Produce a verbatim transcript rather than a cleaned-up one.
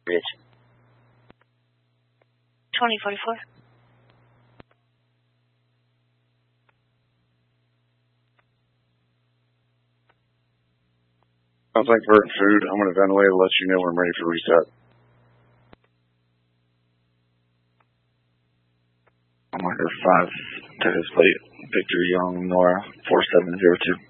Bitch. twenty forty-four. Sounds like bird food. I'm going to ventilate and let you know when I'm ready for reset. I'm under five Texas plate. Victor Young, Nora, four seven zero two.